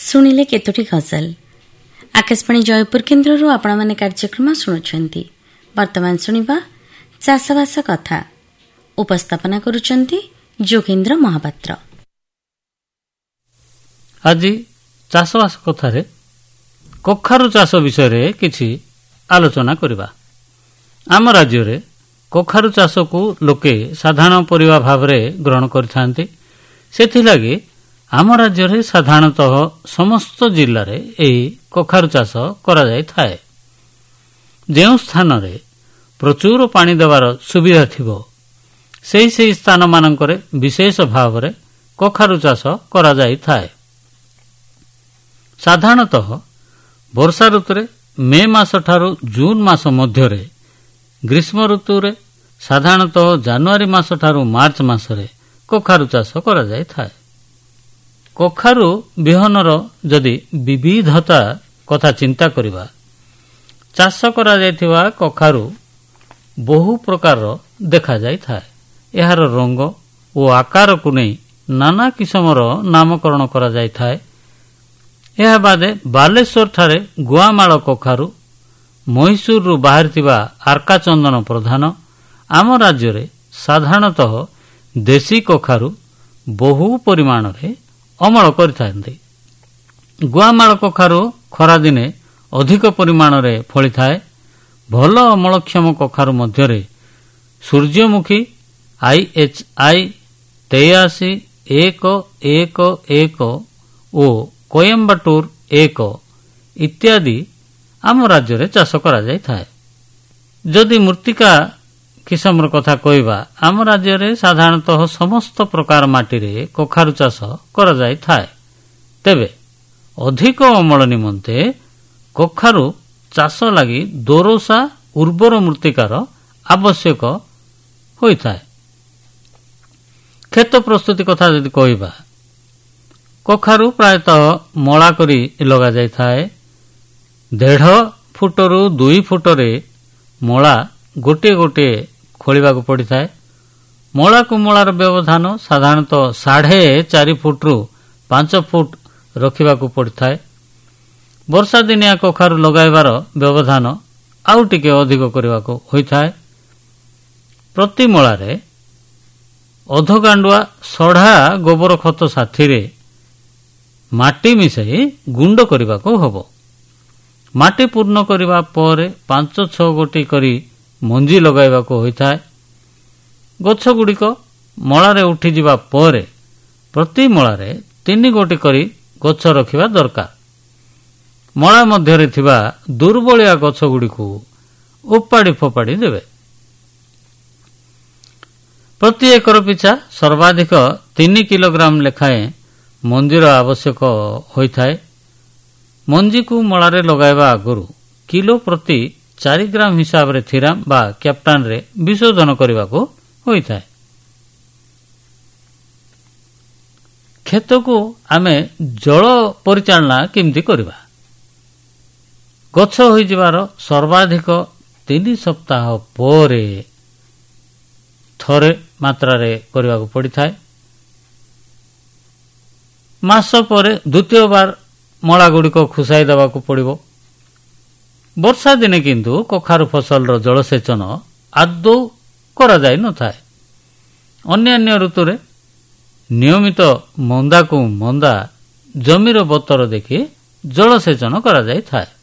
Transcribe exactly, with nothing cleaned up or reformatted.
ଶୁଣିଲେ କେତୋଟି ଗଜଲ। ଆକାଶବାଣୀ ଜୟପୁର କେନ୍ଦ୍ରରୁ ଆପଣମାନେ କାର୍ଯ୍ୟକ୍ରମ ଶୁଣୁଛନ୍ତି। ବର୍ତ୍ତମାନ ଶୁଣିବା ଚାଷବାସ କଥା। ଉପସ୍ଥାପନା କରୁଛନ୍ତି ଯୋଗେନ୍ଦ୍ର ମହାପାତ୍ର। ଆଜି ଚାଷବାସ କଥାରେ କଖାରୁ ଚାଷ ବିଷୟରେ କିଛି ଆଲୋଚନା କରିବା। ଆମ ରାଜ୍ୟରେ କଖାରୁ ଚାଷକୁ ଲୋକେ ସାଧାରଣ ପରିବା ଭାବରେ ଗ୍ରହଣ କରିଥାନ୍ତି। ସେଥିଲାଗି ଆମ ରାଜ୍ୟରେ ସାଧାରଣତଃ ସମସ୍ତ ଜିଲ୍ଲାରେ ଏହି କଖାରୁ ଚାଷ କରାଯାଇଥାଏ। ଯେଉଁ ସ୍ଥାନରେ ପ୍ରଚୁର ପାଣି ଦେବାର ସୁବିଧା ଥିବ ସେହି ସେହି ସ୍ଥାନମାନଙ୍କରେ ବିଶେଷ ଭାବରେ କଖାରୁ ଚାଷ କରାଯାଇଥାଏ। ସାଧାରଣତଃ ବର୍ଷା ଋତୁରେ ମେ ମାସଠାରୁ ଜୁନ୍ ମାସ ମଧ୍ୟରେ, ଗ୍ରୀଷ୍ମ ଋତୁରେ ସାଧାରଣତଃ ଜାନୁଆରୀ ମାସଠାରୁ ମାର୍ଚ୍ଚ ମାସରେ କଖାରୁ ଚାଷ କରାଯାଇଥାଏ। କଖାରୁ ବିହନର ଯଦି ବିବିଧତା କଥା ଚିନ୍ତା କରିବା, ଚାଷ କରାଯାଇଥିବା କଖାରୁ ବହୁ ପ୍ରକାରର ଦେଖାଯାଇଥାଏ। ଏହାର ରଙ୍ଗ ଓ ଆକାରକୁ ନେଇ ନାନା କିସମର ନାମକରଣ କରାଯାଇଥାଏ। ଏହା ବାଦେ ବାଲେଶ୍ୱରଠାରେ ଗୁଆମାଳ କଖାରୁ, ମହୀଶୂରରୁ ବାହାରିଥିବା ଆର୍କା ଚନ୍ଦନ ପ୍ରଧାନ, ଆମ ରାଜ୍ୟରେ ସାଧାରଣତଃ ଦେଶୀ କଖାରୁ ବହୁ ପରିମାଣରେ ଅମଳ କରିଥାନ୍ତି। ଗୁଆମାଳ କଖାରୁ ଖରାଦିନେ ଅଧିକ ପରିମାଣରେ ଫଳିଥାଏ। ଭଲ ଅମଳକ୍ଷମ କଖାରୁ ମଧ୍ୟରେ ସୂର୍ଯ୍ୟମୁଖୀ ଆଇ ଏଚ୍ ଆଇ ତେୟାଅଶୀ ଏକ ଏକ ଏକ ଓ କୋଏମ୍ବାଟୁର ଏକ ଇତ୍ୟାଦି ଆମ ରାଜ୍ୟରେ ଚାଷ କରାଯାଇଥାଏ। ଯଦି ମୃତ୍ତିକା କିସମର କଥା କହିବା, ଆମ ରାଜ୍ୟରେ ସାଧାରଣତଃ ସମସ୍ତ ପ୍ରକାର ମାଟିରେ କଖାରୁ ଚାଷ କରାଯାଇଥାଏ। ତେବେ ଅଧିକ ଅମଳ ନିମନ୍ତେ କଖାରୁ ଚାଷ ଲାଗି ଦୋରସା ଉର୍ବର ମୃତ୍ତିକାର ଆବଶ୍ୟକ ହୋଇଥାଏ। କ୍ଷେତ ପ୍ରସ୍ତୁତି କଥା ଯଦି କହିବା, କଖାରୁ ପ୍ରାୟତଃ ମଳା କରି ଲଗାଯାଇଥାଏ। ଦେଢ଼ ଫୁଟରୁ ଦୁଇ ଫୁଟରେ ମଳା ଗୋଟିଏ ଗୋଟିଏ ଖୋଳିବାକୁ ପଡ଼ିଥାଏ। ମଳାକୁ ମଳାର ବ୍ୟବଧାନ ସାଧାରଣତଃ ସାଢ଼େ ଚାରି ଫୁଟରୁ ପାଞ୍ଚ ଫୁଟ ରଖିବାକୁ ପଡ଼ିଥାଏ। ବର୍ଷା ଦିନିଆ କଖାରୁ ଲଗାଇବାର ବ୍ୟବଧାନ ଆଉ ଟିକେ ଅଧିକ କରିବାକୁ ହୋଇଥାଏ। ପ୍ରତି ମଳାରେ ଅଧଗାଣ୍ଡୁଆ ସଢ଼ା ଗୋବର ଖତ ସାଥିରେ ମାଟି ମିଶାଇ ଗୁଣ୍ଡ କରିବାକୁ ହେବ। ମାଟି ପୂର୍ଣ୍ଣ କରିବା ପରେ ପାଞ୍ଚ ଛଅ ଗୋଟି କରି ମଞ୍ଜି ଲଗାଇବାକୁ ହୋଇଥାଏ। ଗଛଗୁଡ଼ିକ ମଳାରେ ଉଠିଯିବା ପରେ ପ୍ରତି ମଳାରେ ତିନି ଗୋଟି କରି ଗଛ ରଖିବା ଦରକାର। ମଳା ମଧ୍ୟରେ ଥିବା ଦୁର୍ବଳିଆ ଗଛଗୁଡ଼ିକୁ ଉପାଡ଼ି ଫୋପାଡ଼ି ଦେବେ। ପ୍ରତି ଏକର ପିଛା ସର୍ବାଧିକ ତିନି କିଲୋଗ୍ରାମ ଲେଖାଏଁ ମଞ୍ଜିର ଆବଶ୍ୟକ ହୋଇଥାଏ। ମଞ୍ଜିକୁ ମଳାରେ ଲଗାଇବା ଆଗରୁ କିଲୋ ପ୍ରତି ଚାରି ଗ୍ରାମ ହିସାବରେ ଥିରାମ ବା କ୍ୟାପ୍ଟାନରେ ବିଶୋଧନ କରିବାକୁ ହୋଇଥାଏ। କ୍ଷେତକୁ ଆମେ ଜଳ ପରିଚାଳନା କେମିତି କରିବା? ଗଛ ହୋଇଯିବାର ସର୍ବାଧିକ ତିନି ସପ୍ତାହ ପରେ ଥରେ ମାତ୍ରାରେ କରିବାକୁ ପଡ଼ିଥାଏ। ମାସ ପରେ ଦ୍ୱିତୀୟବାର ମଳାଗୁଡ଼ିକ ଖୁସାଇ ଦେବାକୁ ପଡ଼ିବ। ବର୍ଷା ଦିନେ କିନ୍ତୁ କଖାରୁ ଫସଲର ଜଳସେଚନ ଆଦୌ କରାଯାଇନଥାଏ। ଅନ୍ୟାନ୍ୟ ଋତୁରେ ନିୟମିତ ମନ୍ଦାକୁ ମନ୍ଦା ଜମିର ବତର ଦେଖି ଜଳସେଚନ କରାଯାଇଥାଏ।